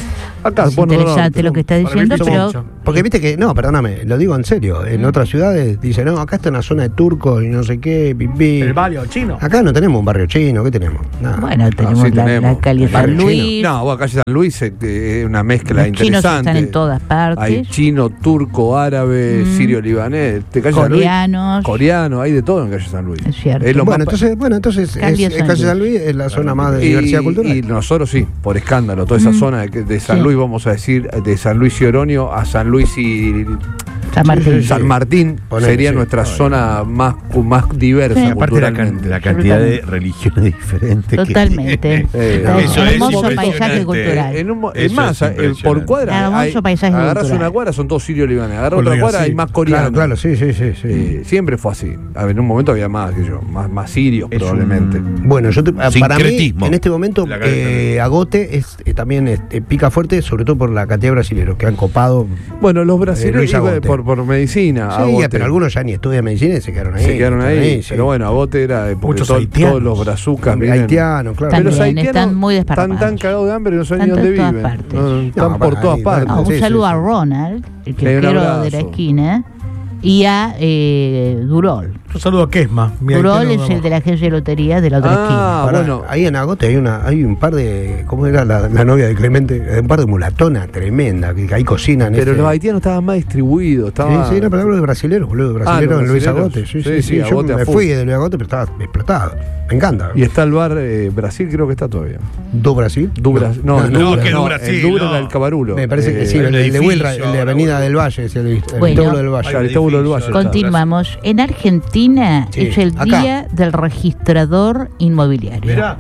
S1: Acá,
S5: Es
S1: bueno, no,
S5: interesante
S1: no,
S5: lo que está
S6: para mí
S5: diciendo,
S6: somos
S5: pero
S6: mucho.
S2: Porque viste que, no, perdóname, lo digo en serio. En otras ciudades dicen, no, acá está una zona de turcos y no sé qué, pipí.
S6: El barrio chino.
S2: Acá no tenemos un barrio chino, ¿qué tenemos? Nada.
S5: bueno, tenemos,
S1: sí
S5: la,
S1: tenemos.
S5: la calle
S2: El
S5: San
S2: barrio
S5: Luis.
S1: No, bueno, calle San Luis es eh, una mezcla
S5: Los chinos
S1: interesante.
S5: están en todas partes.
S1: Hay chino, turco, árabe,
S5: Mm.
S1: sirio, libanés. Te calle San Luis,
S5: Coreanos.
S1: coreano, hay de todo en calle San Luis.
S5: Es cierto.
S1: Es lo
S2: Bueno,
S1: más pa-
S2: entonces, bueno, entonces es,
S5: Calle
S2: es
S5: San
S2: calle
S5: Luis.
S2: San Luis es la zona más de
S1: y,
S2: diversidad cultural.
S1: y nosotros sí, por escándalo, toda esa
S5: Mm.
S1: zona de, de San
S5: Sí.
S1: Luis, vamos a decir, de San Luis y Oronio a San Luis y
S5: San Martín.
S1: San Martín
S2: Ponele,
S1: sería
S2: sí.
S1: nuestra zona más, más diversa
S5: Sí.
S3: Aparte de la, can-
S1: culturalmente.
S3: la cantidad de religiones diferentes. que
S5: Totalmente.
S3: tiene.
S1: Eh,
S5: Está
S1: eso es
S5: hermoso
S3: impresionante.
S5: paisaje cultural.
S1: En un mo-
S3: Eso
S1: es más,
S3: es
S1: eh, por
S3: impresionante.
S1: cuadra
S5: Hermoso
S1: hay-
S5: paisaje
S1: agarras
S5: cultural.
S1: una cuadra, son todos sirio libanes, agarras otra
S6: Olvida,
S1: cuadra,
S6: sí.
S1: hay más coreanos.
S2: Claro, claro, sí, sí, sí. sí.
S1: Eh, siempre fue así. A ver, en un momento había más que yo, más, más sirios
S3: Es
S1: probablemente.
S3: un-
S2: Bueno, yo te- para mí,
S3: Sincretismo.
S2: en este momento,
S3: La cara
S2: eh, Agote es, eh, también este, pica fuerte, sobre todo por la cantidad de brasileños que han copado.
S1: Bueno, los
S2: Eh,
S1: brasileños
S2: Luis
S1: iba
S2: Agote.
S1: por, por medicina.
S2: Sí,
S1: Agote.
S2: pero algunos ya ni estudian medicina y se quedaron ahí.
S1: se quedaron ahí.
S2: sí.
S1: Pero bueno, Agote era eh, porque
S6: Muchos
S1: to-
S6: haitianos.
S1: todos los brazucas vienen.
S2: Haitianos, claro.
S5: También,
S1: Pero los haitianos
S5: están muy
S1: están
S5: desparramados.
S1: tan cagados de hambre y no saben ni
S5: Están
S1: dónde
S5: en todas
S1: viven.
S5: partes.
S1: No, están
S2: No,
S1: por
S2: para
S1: todas
S2: ahí,
S1: partes.
S5: Ah, un
S2: Sí,
S5: saludo
S2: sí,
S5: a
S2: sí.
S5: Ronald, el
S1: Sí, un
S5: quequero de la
S1: abrazo.
S5: esquina, y a eh, Durol.
S6: Un saludo a Kesma. mi
S5: Durol
S6: haitiano
S5: es
S6: de
S5: el de la agencia de loterías de la otra
S1: Ah,
S2: Pará,
S1: bueno.
S2: ahí en Agote hay una, hay un par de, ¿cómo era la, la novia de Clemente? Un par de mulatonas tremenda, que ahí cocinan.
S1: Pero
S2: este-
S1: los haitianos estaban más distribuidos.
S2: Sí,
S1: Estaban...
S2: sí, no, pero hablo de brasileros, boludo, de
S1: Ah,
S2: brasileros
S1: los
S2: en Luis
S1: brasileros.
S2: Agote. Sí,
S1: Sí,
S2: sí,
S1: sí,
S2: sí, yo
S1: Agote a
S2: me
S1: full.
S2: fui de Luis Agote, pero estaba explotado. Me encanta.
S1: Y está el bar eh, Brasil, creo que está todavía.
S2: ¿Do Brasil?
S1: Du Bras- no, el
S3: no,
S1: Dubra-
S3: que Du
S1: no,
S3: Brasil,
S1: el Dubra
S3: no.
S1: era el Cabarulo.
S2: Me parece que
S1: Eh,
S2: sí, el,
S3: el
S2: el de Wilra,
S3: edificio,
S2: el de
S3: ahora,
S2: Avenida
S3: boludo.
S2: del Valle, es el, el
S5: Bueno.
S2: Establo del Valle.
S1: Claro, el Establo del Valle.
S5: Continuamos. En Argentina
S2: Sí,
S5: es el
S2: acá.
S5: día del registrador inmobiliario.
S3: Mirá.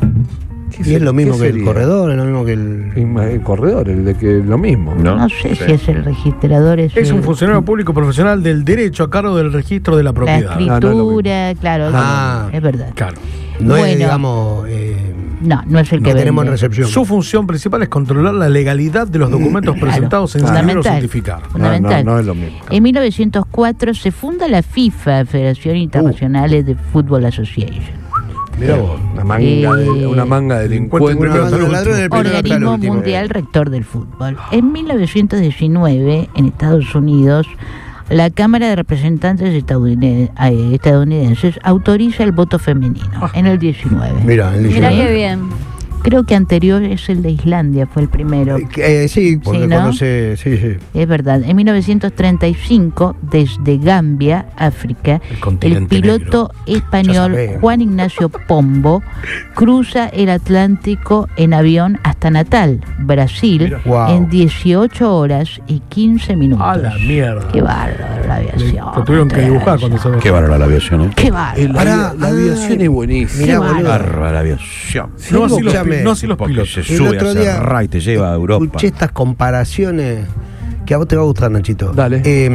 S2: Y es lo mismo
S1: ¿Qué
S2: que el
S1: sería?
S2: corredor, es lo mismo que el...
S1: El, el corredor, el de que lo mismo.
S3: No.
S5: No sé si es el registrador. Es,
S6: Es un
S5: el-
S6: funcionario público profesional del derecho a cargo del registro de la
S5: La
S6: propiedad.
S5: escritura, claro,
S2: Ah.
S5: es verdad.
S6: Claro.
S2: No es,
S5: Bueno.
S2: digamos... eh,
S5: No, no es el que
S2: no tenemos en
S5: vende.
S2: recepción.
S6: Su función principal es controlar la legalidad de los documentos
S5: Claro.
S6: presentados en
S5: Fundamental.
S6: dinero certificado.
S1: No,
S5: Fundamental.
S1: no, no es lo mismo.
S5: En mil novecientos cuatro se funda la FIFA, Federación Internacional de Football Association.
S2: Mirá vos.
S1: Una manga,
S5: Eh,
S1: de, una manga de delincuentes.
S2: Una banda de ladrones del primero hasta el
S5: Organismo
S2: último.
S5: Mundial Rector del Fútbol. En mil novecientos diecinueve, en Estados Unidos, la Cámara de Representantes estadounid- eh, estadounidenses autoriza el voto femenino. En el diecinueve.
S2: Mira, el
S4: Mira
S2: diecinueve.
S4: qué bien.
S5: Creo que anterior es el de Islandia, fue el primero.
S2: Eh, que, eh, sí, porque
S5: Sí, ¿no?
S2: cuando se... Sí, sí.
S5: Es verdad. En mil novecientos treinta y cinco, desde Gambia, África,
S6: El
S5: el
S6: continente
S5: piloto
S2: Ya
S5: español
S2: sabemos.
S5: Juan Ignacio Pombo cruza el Atlántico en avión hasta Natal, Brasil,
S6: Mira.
S2: Wow.
S5: en dieciocho horas y quince minutos.
S6: A la mierda.
S5: Qué bárbaro la aviación.
S6: Lo tuvieron que dibujar cuando se ve.
S3: Qué bárbara la aviación, ¿eh?
S5: Qué bárbaro.
S1: El- la,
S2: Pará,
S1: la aviación
S2: ay.
S1: es buenísima.
S2: Mirá,
S5: Qué
S2: boludo.
S3: Bárbara la aviación.
S6: No así, los,
S2: Escúchame.
S6: pi- no así los
S3: Porque
S6: pilotos.
S3: se
S2: El
S3: sube
S2: otro
S3: a
S2: día
S3: Serra y te lleva a Europa.
S2: Escuché estas comparaciones que a vos te va a gustar, Nachito.
S1: Dale.
S2: Eh,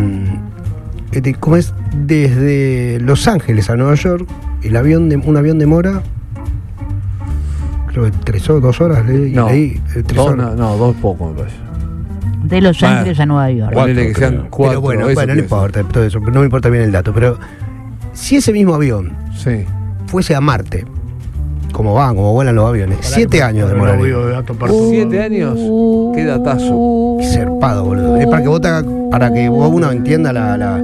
S2: este, ¿Cómo es? Desde Los Ángeles a Nueva York, el avión de, un avión demora, creo que tres o dos horas, leí,
S1: No,
S2: leí, eh, tres
S1: dos,
S2: horas.
S1: no, no, dos poco me parece.
S5: De Los
S1: Bueno.
S5: Ángeles a Nueva York.
S3: Cuatro,
S1: Ponele que sean
S3: creo.
S1: cuatro.
S2: Pero bueno,
S1: eso
S2: bueno, no
S1: te-
S2: importa todo eso, no me importa bien el dato, pero si ese mismo avión
S1: Sí.
S2: fuese a Marte, como van, como vuelan los aviones, siete años
S6: No
S2: demoraría.
S6: digo de dato partido.
S1: ¿Siete años? Qué datazo.
S2: Serpado, boludo. Es para que vos te haga- para que vos uno entienda la, la-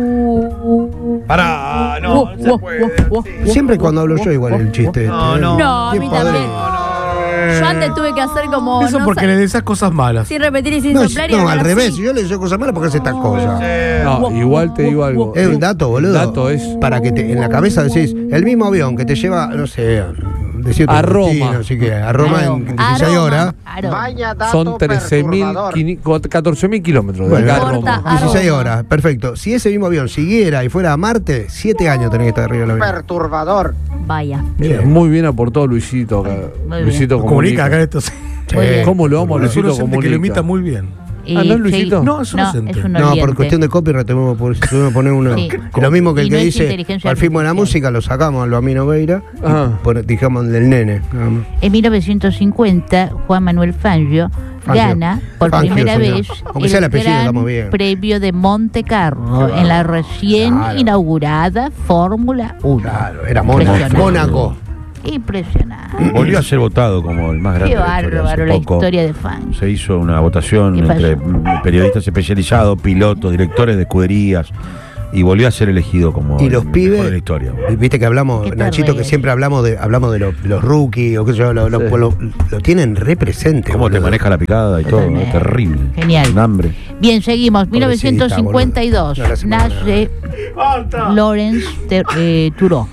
S3: Pará, no, no se puede.
S2: Siempre cuando hablo yo igual el chiste.
S3: No,
S2: este,
S3: no.
S4: No, a mí
S2: tiempo
S4: también.
S2: de-
S4: Yo antes tuve que hacer como.
S6: Eso
S4: no
S6: porque
S4: sa-
S6: le decías cosas malas.
S4: Sin repetir y sin
S2: No,
S4: soplar. y
S2: no, al
S4: ahora
S2: revés.
S4: sí.
S2: Si yo le digo cosas malas, porque hace estas cosas.
S1: No, igual te digo algo.
S2: Es un dato, boludo.
S1: Dato es.
S2: Para que te, en la cabeza decís, el mismo avión que te lleva, no sé, decirte
S1: A Roma.
S2: Así que a Roma
S5: Claro.
S2: en dieciséis
S5: Aroma,
S2: horas.
S5: aroma.
S1: Son trece mil, catorce mil kilómetros de
S2: Bueno,
S1: acá a
S4: importa.
S1: Roma.
S2: dieciséis
S4: Aroma.
S2: horas, perfecto. Si ese mismo avión siguiera y fuera a Marte, siete años tenés que estar arriba del avión.
S11: Perturbador.
S4: Vaya.
S1: Mira, muy bien aportado Luisito acá.
S5: Muy bien.
S1: Luisito
S6: Comunica
S1: comunica.
S6: acá esto. Sí.
S5: Muy bien.
S1: ¿Cómo lo amo a
S6: Es un
S1: Luisito
S6: docente
S1: comunica?
S6: que lo imita muy bien.
S5: Y
S1: Ah, ¿no es Luisito?
S5: segui-
S6: No, es un
S5: no,
S6: docente.
S5: es un
S2: No, por
S5: oyente.
S2: cuestión de copyright tenemos por- tuvimos que poner uno.
S5: Sí.
S2: Lo mismo que el
S5: Y
S2: que
S5: no es
S2: dice
S5: inteligencia
S2: al firmo de la
S5: artificial.
S2: música, lo sacamos a lo Amino Veira,
S1: Ajá.
S2: por, dijamos del nene. nada más.
S5: En mil novecientos cincuenta, Juan Manuel Fangio,
S2: Fangio.
S5: gana por
S2: Fangio,
S5: primera
S2: señor.
S5: vez
S2: Aunque sea el apellido,
S5: Gran
S2: estamos bien.
S5: Premio de Monte Carlo en la recién
S2: Claro.
S5: inaugurada Fórmula uno.
S2: Claro, era Mónaco.
S5: Impresionante.
S2: Mónaco.
S5: Impresionante.
S3: Volvió a ser votado como el más grande
S5: Qué
S3: de la historia.
S5: bárbaro
S3: Hace
S5: la
S3: poco
S5: historia de fans.
S3: se hizo una votación
S5: ¿Qué
S3: entre
S5: pasó?
S3: mm, periodistas especializados, pilotos, directores de escuderías, y volvió a ser elegido como
S2: Y
S3: el
S2: los
S3: mejor
S2: pibes,
S3: de la historia.
S2: viste que hablamos,
S5: Qué
S2: Nachito, que
S5: terrible.
S2: siempre hablamos de hablamos de los, los rookies, o qué sé yo, lo, lo-
S1: Sí.
S2: lo- lo tienen re presente.
S3: Cómo te
S2: boludo.
S3: maneja la picada y todo,
S5: Totalmente.
S3: es terrible.
S5: Genial.
S3: Un hambre.
S5: Bien, seguimos. mil
S2: Pobrecita,
S5: novecientos cincuenta y dos
S2: boludo. No le hace mal
S5: nace Lawrence Ter- eh, Turó,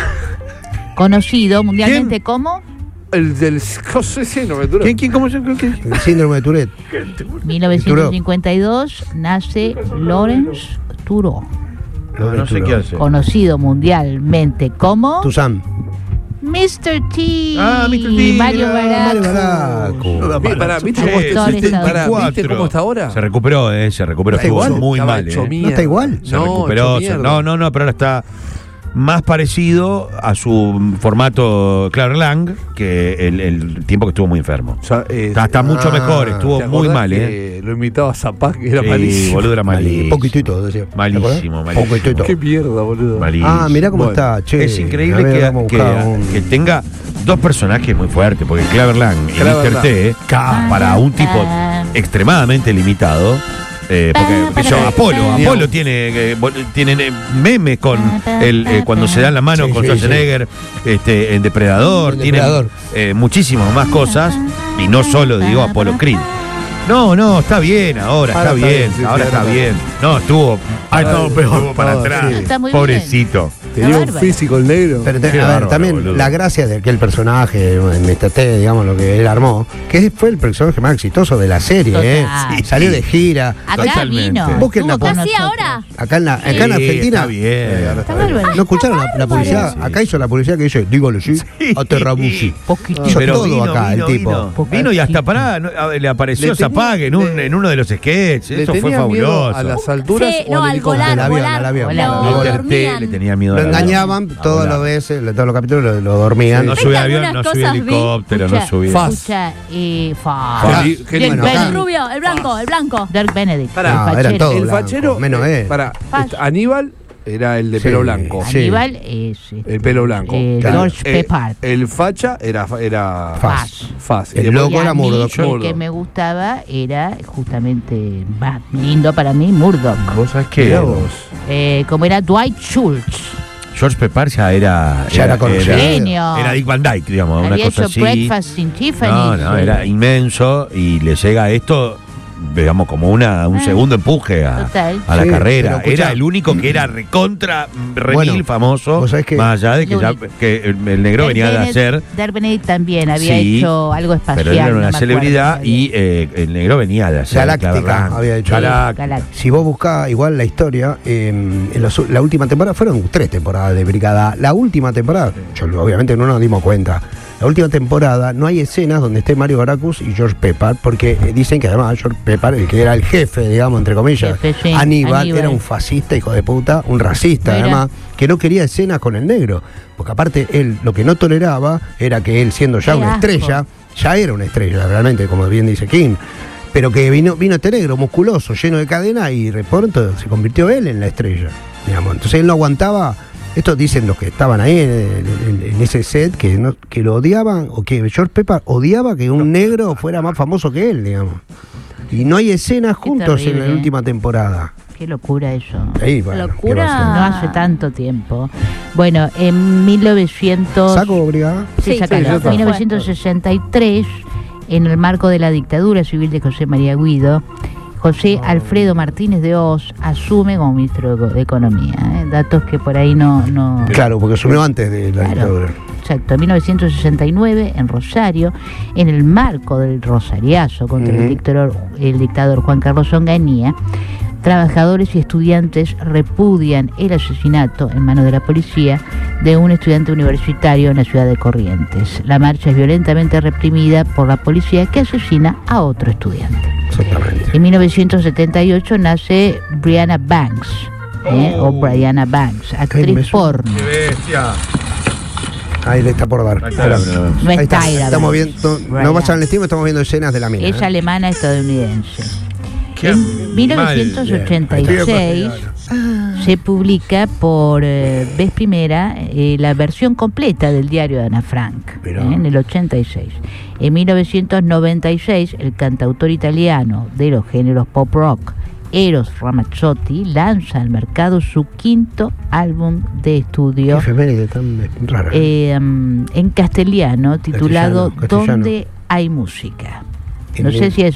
S5: conocido mundialmente como
S1: El del. No sé si no me dura.
S3: ¿Quién, quién, cómo se qué?
S2: El síndrome de Tourette.
S5: mil novecientos cincuenta y dos nace Lawrence Turó,
S3: No, no sé qué hace.
S5: conocido mundialmente como
S2: Tuzán.
S5: mister T.
S3: Ah, mister T,
S5: Mario
S3: mirá,
S2: Mario
S5: Baracu.
S2: Baracu.
S1: Vi- pará, ¿viste cómo,
S5: Actor
S1: está- ¿viste, pará,
S5: estadounidense.
S1: ¿viste cómo está ahora?
S3: Se recuperó, eh, se recuperó.
S2: Está
S3: Estuvo
S2: igual.
S3: muy
S1: Estaba
S3: mal,
S1: hecho
S3: eh.
S1: mierda.
S2: ¿No está igual?
S3: Se
S1: No,
S3: recuperó.
S1: hecho
S3: se-
S1: mierda.
S3: no, no, no, pero ahora está más parecido a su formato Clark Lang que el, el tiempo que estuvo muy enfermo.
S1: O sea, eh,
S3: Está, está mucho
S2: ah,
S3: mejor, estuvo
S1: ¿te
S3: muy
S1: acordás
S3: mal,
S1: que
S3: ¿eh?
S1: Lo invitaba a Zapag, que era
S3: Sí,
S1: malísimo.
S3: boludo, era malísimo.
S2: Poquitito, decía. ¿Te
S3: Malísimo,
S2: acordás?
S3: malísimo.
S2: Poquitito.
S1: Qué mierda, boludo.
S3: Malísimo.
S2: Ah, mirá cómo
S1: Bueno,
S2: está, che.
S3: Es
S2: A
S3: increíble
S2: ver,
S3: que,
S2: vamos a
S3: que-
S2: buscar un-
S3: que tenga dos personajes muy fuertes, porque Clever Lang y
S1: Clever
S3: mister
S1: Lang.
S3: T, ca- para un tipo extremadamente limitado. eh, porque eso, Apolo,
S1: Ni
S3: Apolo
S1: aun-
S3: tiene, eh, bo- tiene eh, memes con el, eh, cuando se dan la mano
S2: Sí,
S3: con
S2: sí,
S3: Schwarzenegger, este, en Depredador,
S2: En
S3: tiene
S2: Depredador.
S3: eh, muchísimas más cosas, y no solo digo Apolo Creed. No, no, está bien ahora,
S1: Ahora
S3: está
S1: está
S3: bien,
S1: bien, sí,
S3: ahora
S1: sí,
S3: está
S1: ahora
S3: bien. No, estuvo, ah, no, peor, estuvo para
S1: estaba
S3: atrás.
S1: así.
S5: Está muy bien.
S3: Pobrecito.
S1: Tenía un
S5: bárbaro.
S1: físico el negro.
S2: Pero te-
S3: Qué
S2: a ver,
S3: bárbaro,
S2: también
S3: boludo.
S2: la gracia de aquel personaje, de mister T, digamos, lo que él armó, que fue el personaje más exitoso de la serie, ¿eh?
S5: Total.
S2: Sí, salió de gira.
S5: Acá
S3: Totalmente.
S5: vino.
S2: Busquen la
S5: estuvo con
S4: ¿Así
S5: nosotros.
S4: ahora?
S2: Acá en, la, acá en
S3: Sí,
S2: Argentina.
S3: está bien.
S5: Está bárbaro.
S2: ¿No escucharon la, la publicidad?
S3: Sí.
S2: Acá hizo la publicidad que dice, dígale sí, a Terrabusi.
S5: Poquitito.
S2: Hizo
S3: Pero
S2: todo
S3: vino,
S2: acá
S3: vino,
S2: el tipo.
S3: Vino, Vino y hasta pará, no, a ver, le apareció
S1: Le tenía-
S3: Zapag en, un,
S1: le-
S3: en uno de los sketches.
S1: ¿Le
S3: Eso fue
S1: tenía miedo
S3: fabuloso.
S1: a las alturas
S4: Sí,
S1: o
S4: no,
S1: al
S4: al
S1: helicóptero?
S4: volar,
S2: Al avión,
S4: volar.
S2: al avión.
S5: Volar.
S4: Lo
S3: Mister T
S4: dormían.
S3: le tenía miedo
S2: Lo
S3: al avión.
S2: engañaban
S3: A
S2: todas
S3: volar.
S2: las veces, todos los capítulos lo, lo dormían.
S3: No
S4: ¿Sabés
S3: subía
S4: que
S3: avión, no
S4: algunas
S3: subía
S4: cosas vi?
S3: helicóptero, no
S5: Escucha,
S3: subía.
S1: Faz.
S5: Escucha, eh, Faz.
S1: Qué-
S5: Dirk
S1: qué
S5: Dirk
S1: lindo.
S4: El
S5: Benedict.
S4: rubio, el blanco, el blanco.
S5: Dirk Benedict.
S1: Pará,
S5: el
S2: no, eran
S5: fachero.
S2: todos.
S1: El
S2: blanco,
S1: fachero.
S2: menos
S1: eh,
S2: él.
S1: Pará,
S5: Faz.
S1: este, Aníbal era el de
S2: Sí,
S1: pelo blanco.
S2: sí.
S5: Aníbal es eh,
S1: El pelo blanco.
S5: eh,
S2: Claro.
S5: George
S1: Eh,
S5: Peppard.
S1: el facha era, era
S5: Faz.
S1: Faz. Y
S2: El
S1: después-
S2: loco
S5: Y a
S2: era
S5: mí,
S2: Murdoch.
S5: el
S1: Murdoch.
S5: que me gustaba era justamente más lindo para mí, Murdoch.
S3: ¿Vos sabés qué?
S1: Mirá vos.
S5: Eh, como era Dwight Schultz.
S3: George Peppard ya era.
S2: Ya era conocido.
S5: Genio.
S3: Era Dick Van Dyke, digamos, una
S5: Había
S3: cosa
S5: hecho
S3: así.
S5: Breakfast in Tiffany.
S3: No, no, era inmenso y le llega esto, digamos, como una, un
S5: Ah,
S3: segundo empuje a,
S5: total.
S3: a la
S2: Sí,
S3: carrera.
S2: pero escuchá.
S3: Era el único que era recontra, remil,
S2: Bueno,
S3: famoso,
S2: vos sabés que-
S3: más allá de que,
S5: Lo
S3: ya,
S5: único.
S3: que el, el negro
S5: Dirk
S3: venía de
S5: Benedict-
S3: hacer,
S5: Dirk Benedict también había
S3: Sí,
S5: hecho algo espacial.
S3: pero él era
S5: no
S3: una
S5: me acuerdo
S3: celebridad
S5: qué había
S3: y eh, el negro venía de hacer.
S2: Galáctica,
S3: Clever Lang.
S2: había hecho.
S3: Galac-
S5: Galac-
S2: Si vos buscás igual la historia, eh, en los- la última temporada fueron tres temporadas de Brigada. La última temporada, yo, obviamente no nos dimos cuenta. La última temporada no hay escenas donde esté Mario Baracus y George Peppard, porque eh, dicen que además George Peppard, el que era el jefe, digamos, entre comillas,
S5: Jefe, sí,
S2: Aníbal,
S5: Aníbal.
S2: era un fascista, hijo de puta, un racista,
S5: Mira.
S2: además, que no quería escenas con el negro. Porque aparte él lo que no toleraba era que él, siendo ya
S5: Qué
S2: una
S5: asco.
S2: estrella, ya era una estrella, realmente, como bien dice King. Pero que vino, vino este negro musculoso, lleno de cadena, y de pronto se convirtió él en la estrella. Digamos. Entonces él no aguantaba. Esto dicen los que estaban ahí en, en- en ese set, que no, que lo odiaban, o que George Peppard odiaba que un negro fuera más famoso que él, digamos. Y no hay escenas juntos en
S5: terrible,
S2: la
S5: ¿eh?
S2: última temporada.
S5: Qué locura eso.
S2: Ahí, bueno,
S4: Locura.
S2: ¿qué va a hacer?
S5: No hace tanto tiempo. Bueno, en mil novecientos...
S2: ¿Saco, Brigada?
S5: Sí,
S4: Sí,
S5: sacalo.
S1: sí, ya está.
S5: mil novecientos sesenta y tres, en el marco de la dictadura civil de José María Guido, José Alfredo Martínez de Oz asume como ministro de, de Economía. ¿eh? Datos que por ahí no... no
S2: Claro, porque asumió antes de la
S5: Claro.
S2: dictadura.
S5: Exacto, en mil novecientos sesenta y nueve, en Rosario, en el marco del Rosariazo contra
S2: Ujú.
S5: el, dictador, el dictador Juan Carlos Onganía, trabajadores y estudiantes repudian el asesinato en manos de la policía de un estudiante universitario en la ciudad de Corrientes. La marcha es violentamente reprimida por la policía, que asesina a otro estudiante.
S2: Exactamente.
S5: En mil novecientos setenta y ocho nace Brianna Banks, ¿eh? o Brianna Banks, actriz
S2: beso.
S5: porno.
S3: bestia!
S2: Ahí le está por dar. Espera.
S5: No es
S2: Ahí está.
S5: Tyra
S2: Estamos
S5: Banks.
S2: viendo,
S5: Brianna.
S2: no vayan al estimo, estamos viendo escenas de la mina.
S5: Es
S2: ¿eh?
S5: alemana estadounidense.
S3: Qué
S5: En mil novecientos ochenta y seis se publica por eh, vez primera eh, la versión completa del diario de Ana Frank, eh, en el ochenta y seis. En mil novecientos noventa y seis, el cantautor italiano de los géneros pop rock, Eros Ramazzotti, lanza al mercado su quinto álbum de estudio.
S2: Qué efeméride tan rara.
S5: Eh, um, en castellano, titulado
S2: Castellano, castellano.
S5: ¿Dónde hay música?
S2: En
S5: No sé
S2: el-
S5: si es